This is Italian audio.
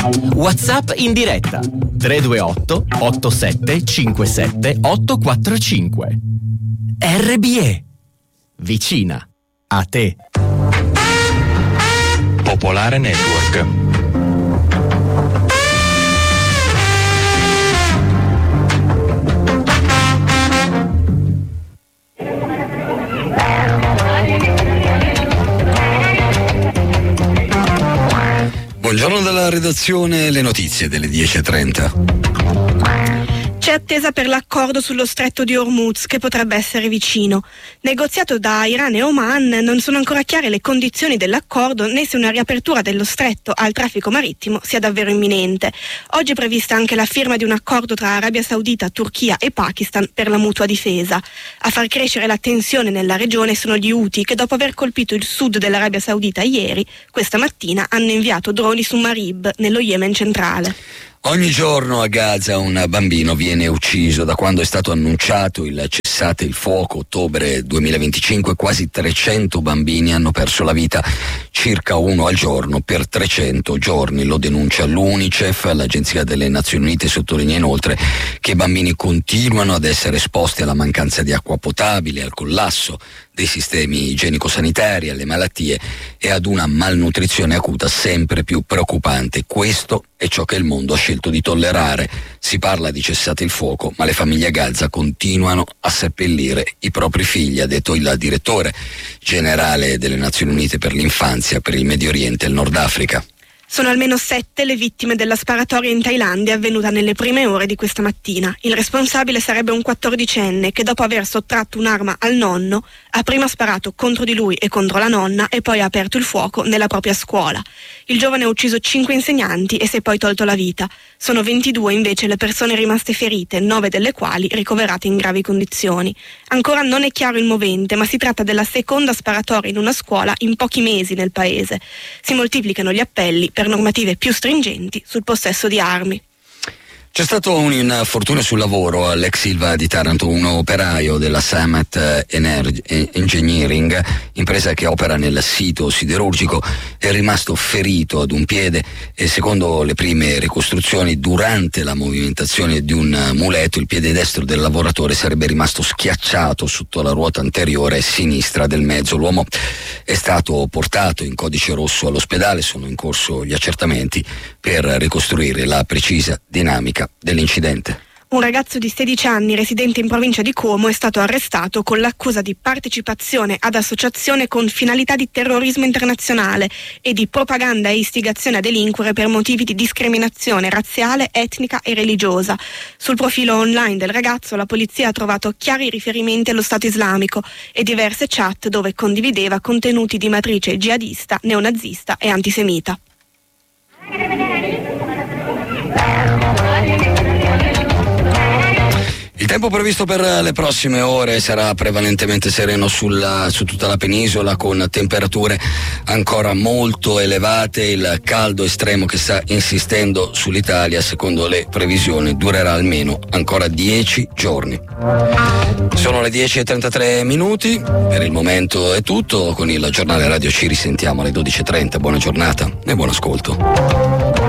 WhatsApp in diretta 328 87 57 845. RBE, vicina a te. Popolare Network. Buongiorno dalla redazione, le notizie delle 10:30. C'è attesa per l'accordo sullo stretto di Hormuz, che potrebbe essere vicino. Negoziato da Iran e Oman, non sono ancora chiare le condizioni dell'accordo né se una riapertura dello stretto al traffico marittimo sia davvero imminente. Oggi è prevista anche la firma di un accordo tra Arabia Saudita, Turchia e Pakistan per la mutua difesa. A far crescere la tensione nella regione sono gli Houthi, che dopo aver colpito il sud dell'Arabia Saudita ieri, questa mattina hanno inviato droni su Marib, nello Yemen centrale. Ogni giorno a Gaza un bambino viene ucciso. Da quando è stato annunciato il cessate il fuoco, ottobre 2025, quasi 300 bambini hanno perso la vita, circa uno al giorno per 300 giorni. Lo denuncia l'UNICEF. L'Agenzia delle Nazioni Unite sottolinea inoltre che i bambini continuano ad essere esposti alla mancanza di acqua potabile, al collasso dei sistemi igienico-sanitari, alle malattie e ad una malnutrizione acuta sempre più preoccupante. Questo è ciò che il mondo ha scelto di tollerare. Si parla di cessate il fuoco, ma le famiglie a Gaza continuano a seppellire i propri figli, ha detto il direttore generale delle Nazioni Unite per l'infanzia, per il Medio Oriente e il Nord Africa. Sono almeno 7 le vittime della sparatoria in Thailandia avvenuta nelle prime ore di questa mattina. Il responsabile sarebbe un 14enne che, dopo aver sottratto un'arma al nonno, ha prima sparato contro di lui e contro la nonna e poi ha aperto il fuoco nella propria scuola. Il giovane ha ucciso 5 insegnanti e si è poi tolto la vita. Sono 22 invece le persone rimaste ferite, 9 delle quali ricoverate in gravi condizioni. Ancora non è chiaro il movente, ma si tratta della seconda sparatoria in una scuola in pochi mesi nel paese. Si moltiplicano gli appelli per normative più stringenti sul possesso di armi. C'è stato un infortunio sul lavoro all'ex Ilva di Taranto. Un operaio della Summit Engineering, impresa che opera nel sito siderurgico, è rimasto ferito ad un piede e, secondo le prime ricostruzioni, durante la movimentazione di un muletto il piede destro del lavoratore sarebbe rimasto schiacciato sotto la ruota anteriore e sinistra del mezzo. L'uomo è stato portato in codice rosso all'ospedale. Sono in corso gli accertamenti per ricostruire la precisa dinamica dell'incidente. Un ragazzo di 16 anni residente in provincia di Como è stato arrestato con l'accusa di partecipazione ad associazione con finalità di terrorismo internazionale e di propaganda e istigazione a delinquere per motivi di discriminazione razziale, etnica e religiosa. Sul profilo online del ragazzo la polizia ha trovato chiari riferimenti allo Stato islamico e diverse chat dove condivideva contenuti di matrice jihadista, neonazista e antisemita. Il tempo previsto per le prossime ore sarà prevalentemente sereno su tutta la penisola, con temperature ancora molto elevate. Il caldo estremo che sta insistendo sull'Italia, secondo le previsioni, durerà almeno ancora 10 giorni. Sono le 10:33. Per il momento è tutto. Con il giornale radio ci risentiamo alle 12:30. Buona giornata e buon ascolto.